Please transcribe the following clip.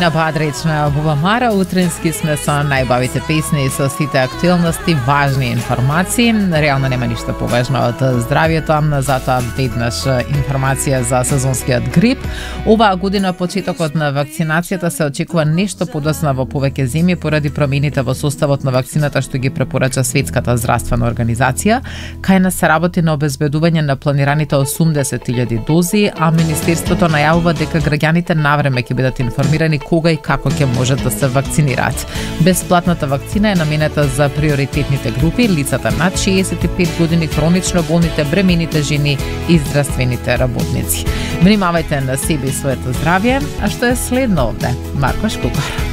Мина Бадрична, Бубамара, утрински сме со најбавите песни и со сите актуелности, важни информации. Реално нема ништо поважно од здравието, затоа веднаш информација за сезонскиот грип. Оваа година почетокот на вакцинацијата се очекува нешто подоцна во повеќе земи поради промените во составот на вакцината што ги препорача Светската здравствена организација. Кај нас се работи на обезбедување на планираните 80.000 дози, а Министерството најавува дека граѓаните навреме ќе бидат информирани кога и како ќе можат да се вакцинираат. Бесплатната вакцина е наменета за приоритетните групи, лицата над 65 години, хронично болните, бремените жени и здравствените работници. Внимавајте на себе и своето здравје, а што е следно овде? Марко Шкукар.